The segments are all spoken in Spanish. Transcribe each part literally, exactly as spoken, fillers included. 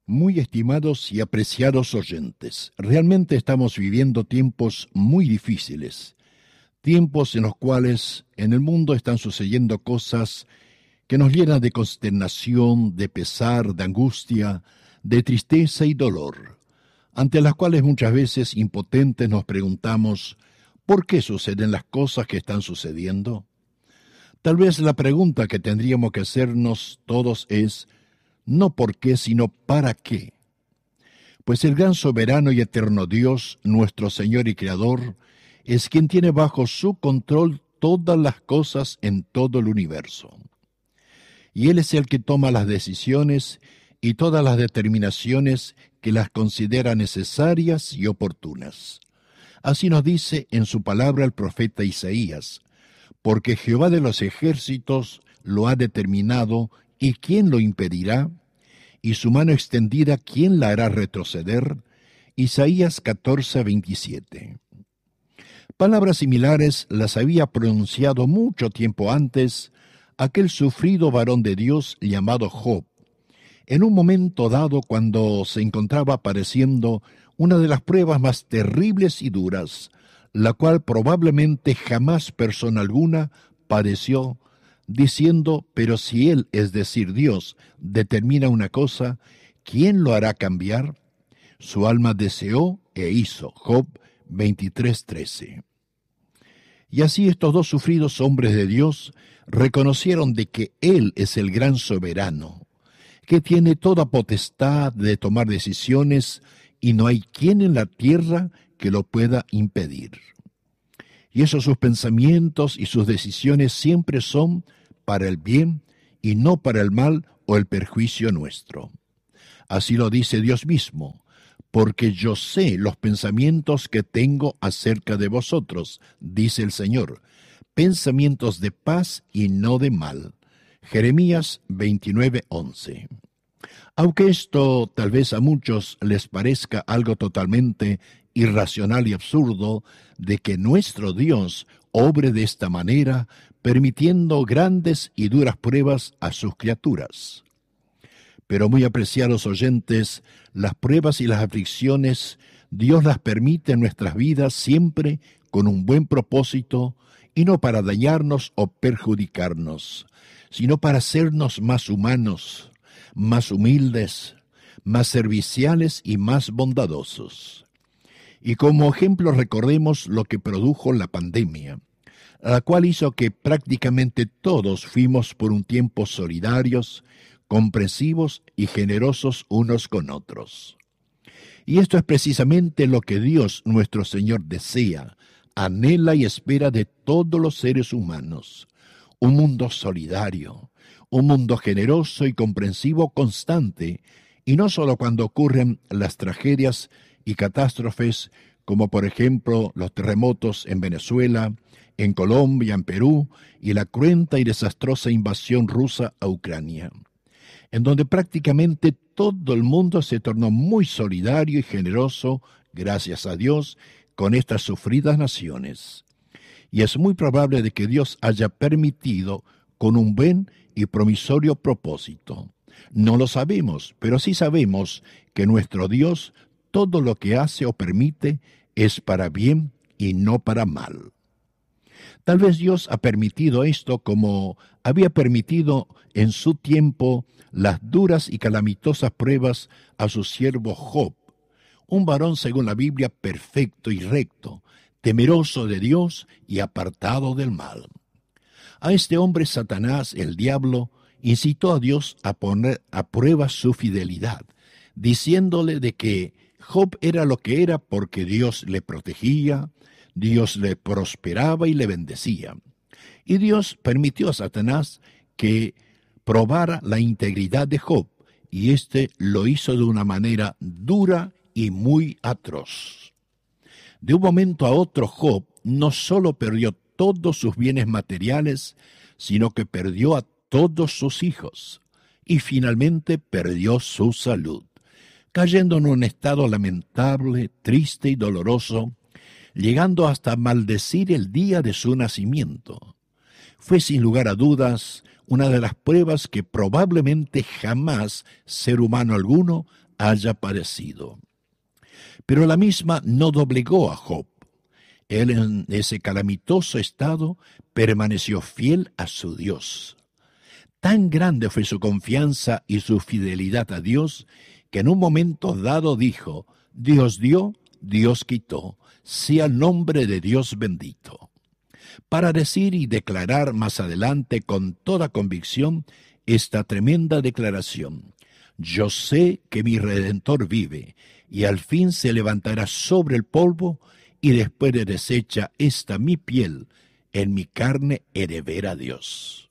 Muy estimados y apreciados oyentes, realmente estamos viviendo tiempos muy difíciles, tiempos en los cuales en el mundo están sucediendo cosas que nos llenan de consternación, de pesar, de angustia, de tristeza y dolor, ante las cuales muchas veces impotentes nos preguntamos, ¿por qué suceden las cosas que están sucediendo? Tal vez la pregunta que tendríamos que hacernos todos es, no por qué, sino para qué. Pues el gran soberano y eterno Dios, nuestro Señor y Creador, es quien tiene bajo su control todas las cosas en todo el universo. Y Él es el que toma las decisiones y todas las determinaciones que las considera necesarias y oportunas. Así nos dice en su palabra el profeta Isaías, porque Jehová de los ejércitos lo ha determinado, ¿y quién lo impedirá? Y su mano extendida, ¿quién la hará retroceder? Isaías catorce, veintisiete. Palabras similares las había pronunciado mucho tiempo antes aquel sufrido varón de Dios llamado Job, en un momento dado cuando se encontraba padeciendo una de las pruebas más terribles y duras, la cual probablemente jamás persona alguna padeció, diciendo, pero si Él, es decir, Dios, determina una cosa, ¿quién lo hará cambiar? Su alma deseó e hizo. Job veintitrés, trece. Y así estos dos sufridos hombres de Dios reconocieron de que Él es el gran soberano, que tiene toda potestad de tomar decisiones y no hay quien en la tierra que lo pueda impedir. Y esos sus pensamientos y sus decisiones siempre son para el bien y no para el mal o el perjuicio nuestro. Así lo dice Dios mismo, porque yo sé los pensamientos que tengo acerca de vosotros, dice el Señor, pensamientos de paz y no de mal. Jeremías veintinueve, once. Aunque esto tal vez a muchos les parezca algo totalmente irracional y absurdo, de que nuestro Dios obre de esta manera, permitiendo grandes y duras pruebas a sus criaturas. Pero muy apreciados oyentes, las pruebas y las aflicciones, Dios las permite en nuestras vidas siempre con un buen propósito, y no para dañarnos o perjudicarnos, sino para hacernos más humanos, más humildes, más serviciales y más bondadosos. Y como ejemplo recordemos lo que produjo la pandemia, la cual hizo que prácticamente todos fuimos por un tiempo solidarios, comprensivos y generosos unos con otros. Y esto es precisamente lo que Dios nuestro Señor desea, anhela y espera de todos los seres humanos. Un mundo solidario, un mundo generoso y comprensivo constante, y no solo cuando ocurren las tragedias y catástrofes, como por ejemplo los terremotos en Venezuela, en Colombia, en Perú, y la cruenta y desastrosa invasión rusa a Ucrania, en donde prácticamente todo el mundo se tornó muy solidario y generoso, gracias a Dios, con estas sufridas naciones. Y es muy probable de que Dios haya permitido con un buen y promisorio propósito. No lo sabemos, pero sí sabemos que nuestro Dios todo lo que hace o permite es para bien y no para mal. Tal vez Dios ha permitido esto como había permitido en su tiempo las duras y calamitosas pruebas a su siervo Job, un varón según la Biblia perfecto y recto, temeroso de Dios y apartado del mal. A este hombre Satanás, el diablo, incitó a Dios a poner a prueba su fidelidad, diciéndole de que Job era lo que era porque Dios le protegía, Dios le prosperaba y le bendecía. Y Dios permitió a Satanás que probara la integridad de Job, y éste lo hizo de una manera dura y muy atroz. De un momento a otro, Job no solo perdió todos sus bienes materiales, sino que perdió a todos sus hijos, y finalmente perdió su salud, cayendo en un estado lamentable, triste y doloroso, llegando hasta maldecir el día de su nacimiento. Fue sin lugar a dudas una de las pruebas que probablemente jamás ser humano alguno haya padecido. Pero la misma no doblegó a Job. Él en ese calamitoso estado permaneció fiel a su Dios. Tan grande fue su confianza y su fidelidad a Dios que en un momento dado dijo: Dios dio, Dios quitó, sea el nombre de Dios bendito. Para decir y declarar más adelante con toda convicción esta tremenda declaración: yo sé que mi Redentor vive, y al fin se levantará sobre el polvo, y después de deshecha esta mi piel, en mi carne he de ver a Dios.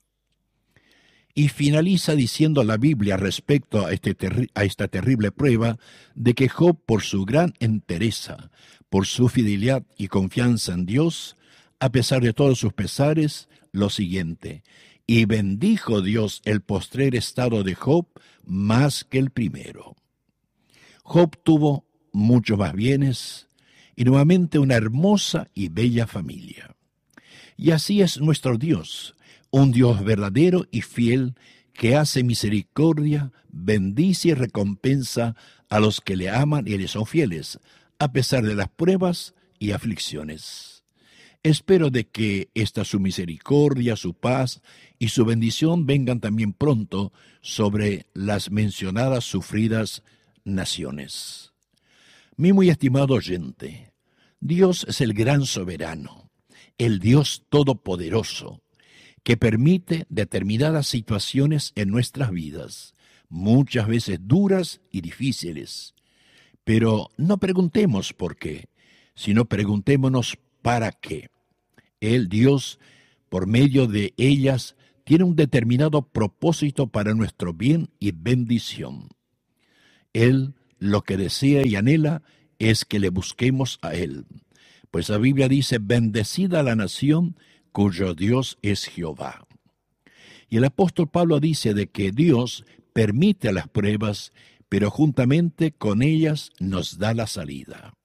Y finaliza diciendo la Biblia respecto a, este terri- a esta terrible prueba de que Job, por su gran entereza, por su fidelidad y confianza en Dios, a pesar de todos sus pesares, lo siguiente: y bendijo Dios el postrer estado de Job más que el primero. Job tuvo muchos más bienes y nuevamente una hermosa y bella familia. Y así es nuestro Dios, un Dios verdadero y fiel que hace misericordia, bendice y recompensa a los que le aman y le son fieles, a pesar de las pruebas y aflicciones. Espero de que esta su misericordia, su paz y su bendición vengan también pronto sobre las mencionadas sufridas naciones. Mi muy estimado oyente, Dios es el gran soberano, el Dios todopoderoso, que permite determinadas situaciones en nuestras vidas, muchas veces duras y difíciles. Pero no preguntemos por qué, sino preguntémonos para qué. El Dios, por medio de ellas, tiene un determinado propósito para nuestro bien y bendición. Él lo que desea y anhela es que le busquemos a Él, pues la Biblia dice: bendecida la nación cuyo Dios es Jehová. Y el apóstol Pablo dice de que Dios permite las pruebas, pero juntamente con ellas nos da la salida.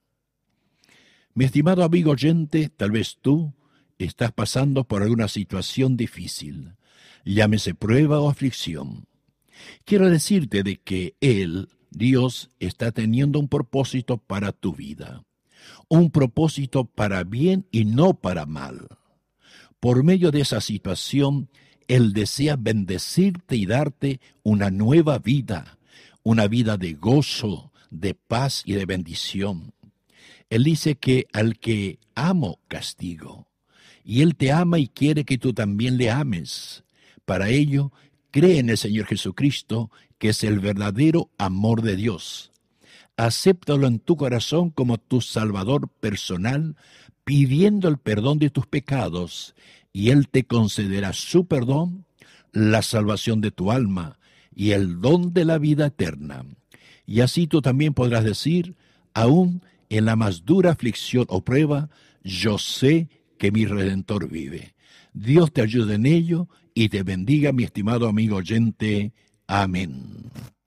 Mi estimado amigo oyente, tal vez tú estás pasando por alguna situación difícil, llámese prueba o aflicción. Quiero decirte de que Él, Dios, está teniendo un propósito para tu vida, un propósito para bien y no para mal. Por medio de esa situación, Él desea bendecirte y darte una nueva vida, una vida de gozo, de paz y de bendición. Él dice que al que amo, castigo. Y Él te ama y quiere que tú también le ames. Para ello, cree en el Señor Jesucristo, que es el verdadero amor de Dios. Acéptalo en tu corazón como tu Salvador personal, pidiendo el perdón de tus pecados, y Él te concederá su perdón, la salvación de tu alma y el don de la vida eterna. Y así tú también podrás decir, aún en la más dura aflicción o prueba, yo sé que mi Redentor vive. Dios te ayude en ello y te bendiga, mi estimado amigo oyente. Amén.